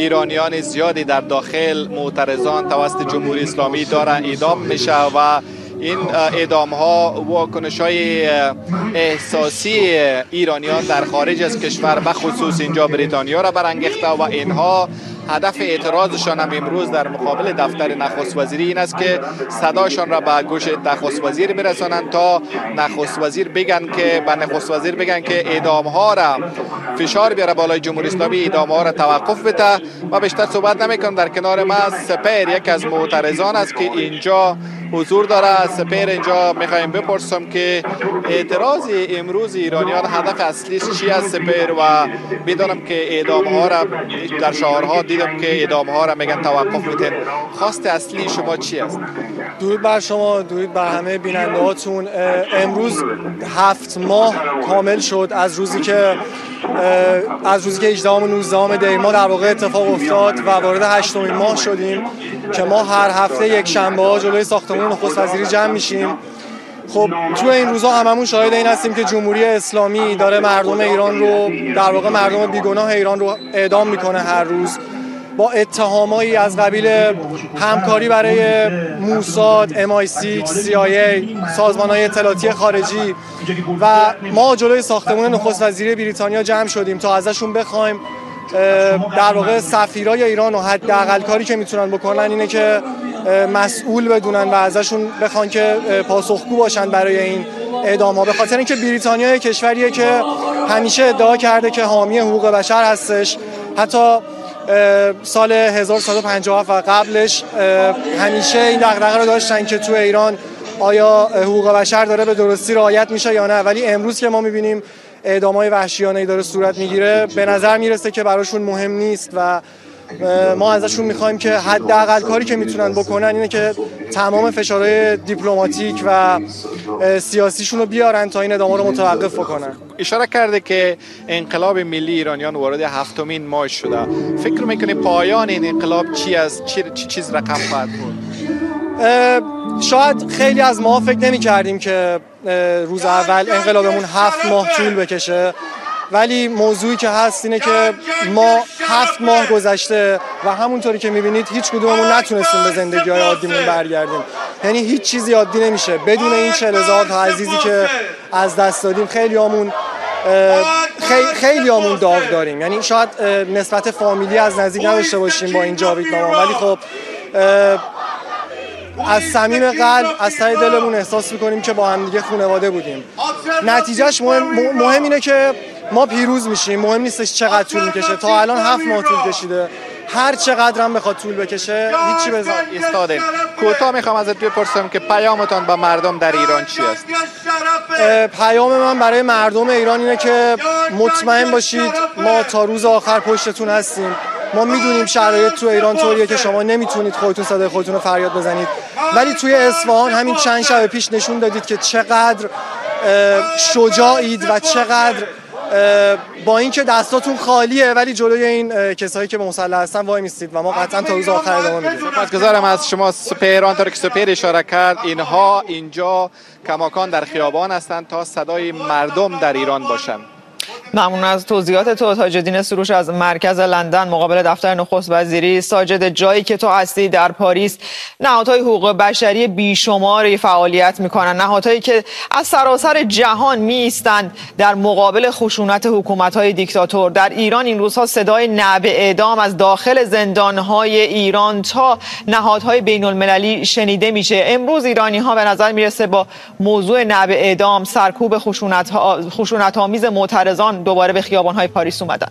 ایرانیان زیادی در داخل معترضان توسط جمهوری اسلامی داره اعدام میشه و این اعدام ها واکنش های احساسی ایرانیان در خارج از کشور به خصوص اینجا بریتانیا را برانگیخته و اینها هدف اعتراضشان هم امروز در مقابل دفتر نخست وزیری این است که صداشان را به گوش نخست وزیر برسانند تا نخست وزیر بگن که اعدام ها را فشار بیاره بالای جمهوری اسلامی، اعدام ها را توقف بده. و بیشتر صحبت نمیکنم. در کنار ما سپیر یک از معترضان است که اینجا حضور داره. سپیر اینجا میخوایم بپرسم که اعتراض امروز ایرانیان هدف اصلیش چی است سپیر؟ و بدونم که اعدام ها را در شهرها دیدم که اعدام ها را میگن توقف میتین. خواست اصلی شما چی است؟ درود بر شما، درود بر همه بیننده هاتون. امروز 7 ماه کامل شد از روزی که 18 و 19 دی ماه در واقع اتفاق افتاد و وارد 8مین ماه شدیم که ما هر هفته یک شنبه ها جلوی ساختمان نخست وزیری جمع میشیم. خب تو این روزها هممون شاهد این هستیم که جمهوری اسلامی داره مردم ایران رو، در واقع مردم بیگناه ایران رو اعدام میکنه هر روز با اتهامایی از قبیل همکاری برای موساد، MI6، CIA، سازمان‌های اطلاعاتی خارجی و ما جلوی ساختمان نخست وزیری بریتانیا جمع شدیم تا ازشون بخوایم در واقع سفیرای ایران و حداقل کاری که میتونن بکنن اینه که مسئول بدونن و ازشون بخوان که پاسخگو باشن برای این اعدام‌ها، به خاطر اینکه بریتانیا کشوریه که همیشه ادعا کرده که حامی حقوق بشر هستش. حتی سال 1157 و قبلش همیشه این دغدغه رو داشتن که تو ایران آیا حقوق بشر داره به درستی رعایت میشه یا نه، ولی امروز که ما میبینیم اعدام‌های وحشیانه‌ای داره صورت میگیره به نظر میرسه که براشون مهم نیست و ما ازشون میخوایم که حداقل کاری که میتونن بکنن اینه که تمام فشارهای دیپلماتیک و سیاسیشون رو بیارن تا این اعدام‌ها رو متوقف بکنن. اشاره کرده که انقلاب ملی ایرانیان وارد 7مین ماه شده. فکر میکنی پایان این انقلاب چی است؟ چی چیز رقم خواهد بود؟ شاید خیلی از ما فکر نمی کردیم که روز اول انقلابمون 7 ماه طول بکشه، ولی موضوعی که هست اینه که ما 7 ماه گذشته و همونطوری که میبینید هیچ کدوممون نتونستیم به زندگی‌های عادیمون برگردیم. یعنی هیچ چیزی عادی نمیشه بدون این 40,000 تا عزیزی که از دست دادیم. خیلیامون داغ داریم. یعنی شاید نسبت فامیلی از نزدیک نداشته باشیم با این جاویدنامه، ولی خب از صمیم قلب از ته دلمون احساس میکنیم که با هم دیگه خانواده بودیم. نتیجهش مهم اینه که ما پیروز میشیم. مهم نیستش چقدر طول میکشه. تا الان 7 ماه طول کشیده، هر چقدر هم بخواد طول بکشه هیچی به ذات ایستاده. کوتاه میخوام ازت بپرسم که پیامتون با مردم در ایران چی است؟ پیام من برای مردم ایران اینه که مطمئن باشید ما تا روز آخر پشتتون هستیم. ما میدونیم شرایط تو ایران طوریه که شما نمیتونید خودتون صدای خودتون رو فریاد بزنید، ولی توی اصفهان همین چند شب پیش نشون دادید که چقدر شجاعید و چقدر با اینکه دستاتون خالیه ولی جلوی این کسایی که به مسلح هستن وای میستید و ما قطعا تا روز آخر ادامه میدیم. سپاسگزارم از شما سپیر. آنطور که سپیر اشاره کرد اینها اینجا کماکان در خیابان هستند تا صدای مردم در ایران باشند. ممنون از توضیحات تو. تاج‌الدین سروش از مرکز لندن مقابل دفتر نخست وزیری. ساجد، جایی که تو هستی در پاریس نهادهای حقوق بشری بیشماری فعالیت میکنن، نهادهایی که از سراسر جهان میایستند در مقابل خشونت حکومت‌های دیکتاتور. در ایران این روزها صدای نعب اعدام از داخل زندان‌های ایران تا نهادهای بین‌المللی شنیده میشه. امروز ایرانی‌ها به نظر میرسه با موضوع نعب اعدام، سرکوب خشونت‌آمیز معترضان دوباره به خیابان‌های پاریس اومدن.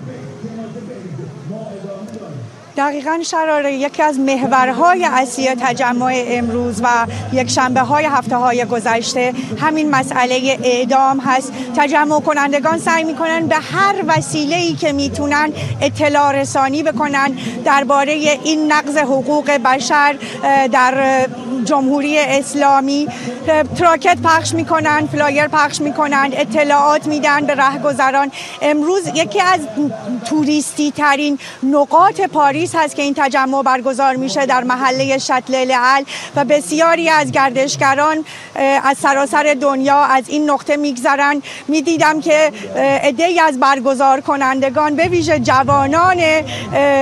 دقیقاً شراره یکی از محورهای اصلی تجمع امروز و یک شنبه های هفته های گذشته همین مسئله اعدام هست. تجمع کنندگان سعی میکنن به هر وسیله‌ای که میتونن اطلاع رسانی بکنن درباره این نقض حقوق بشر در جمهوری اسلامی. تراکت پخش میکنن، فلایر پخش میکنن، اطلاعات میدن به رهگذران. امروز یکی از توریستی ترین نقاط پاریس هست که این تجمع برگزار میشه در محله شتل العل و بسیاری از گردشگران از سراسر دنیا از این نقطه میگذرن. میدیدم که عده‌ای از برگزار کنندگان به ویژه جوانان